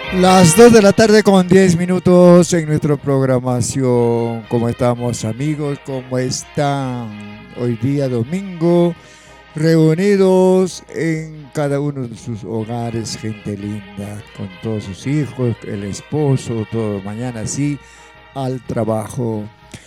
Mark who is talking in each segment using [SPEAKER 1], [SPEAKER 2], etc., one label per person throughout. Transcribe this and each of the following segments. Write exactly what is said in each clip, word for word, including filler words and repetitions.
[SPEAKER 1] Las dos de la tarde con diez minutos en nuestra programación. ¿Cómo estamos, amigos? ¿Cómo están hoy día domingo? Reunidos en cada uno de sus hogares, gente linda, con todos sus hijos, el esposo, todo. Mañana sí, al trabajo.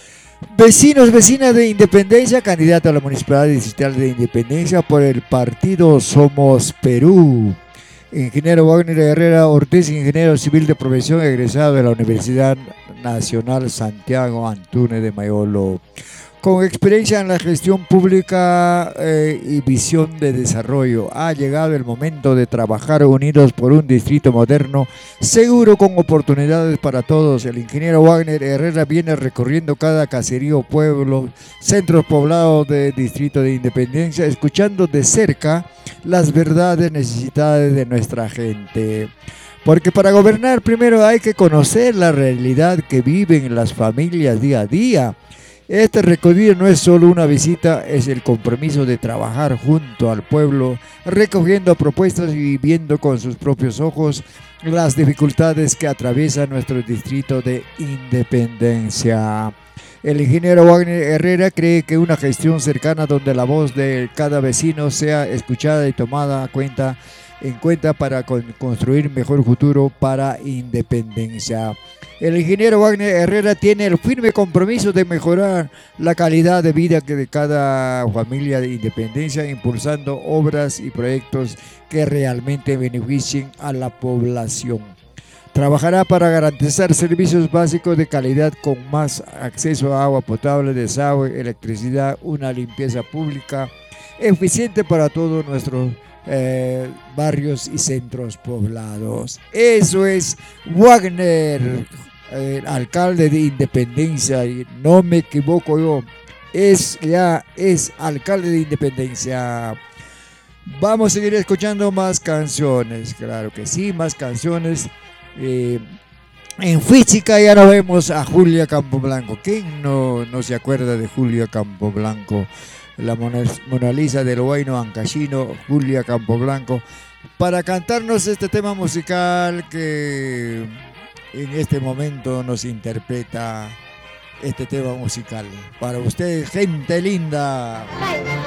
[SPEAKER 1] Vecinos, vecinas de Independencia, candidato a la Municipalidad Distrital de Independencia por el partido Somos Perú. Ingeniero Wagner Herrera Ortiz, ingeniero civil de profesión, egresado de la Universidad Nacional Santiago Antúnez de Mayolo, con experiencia en la gestión pública eh, y visión de desarrollo. Ha llegado el momento de trabajar unidos por un distrito moderno, seguro, con oportunidades para todos. El ingeniero Wagner Herrera viene recorriendo cada caserío, pueblo, centros poblados del distrito de Independencia, escuchando de cerca las verdades, necesidades de nuestra gente. Porque para gobernar primero hay que conocer la realidad que viven las familias día a día. Este recorrido no es solo una visita, es el compromiso de trabajar junto al pueblo, recogiendo propuestas y viendo con sus propios ojos las dificultades que atraviesa nuestro distrito de Independencia. El ingeniero Wagner Herrera cree que una gestión cercana donde la voz de cada vecino sea escuchada y tomada cuenta, en cuenta para con, construir mejor futuro para Independencia. El ingeniero Wagner Herrera tiene el firme compromiso de mejorar la calidad de vida de cada familia de Independencia, impulsando obras y proyectos que realmente beneficien a la población. Trabajará para garantizar servicios básicos de calidad con más acceso a agua potable, desagüe, electricidad, una limpieza pública eficiente para todos nuestros eh, barrios y centros poblados. Eso es Wagner, eh, alcalde de Independencia, y no me equivoco yo, es ya es alcalde de Independencia. Vamos a seguir escuchando más canciones, claro que sí, más canciones. Eh, en física ya no vemos a Julia Campoblanco. ¿Quién no, no se acuerda de Julia Campoblanco? La Mona, Mona Lisa del Huayno Ancashino, Julia Campoblanco, para cantarnos este tema musical que en este momento nos interpreta este tema musical. Para ustedes, gente linda.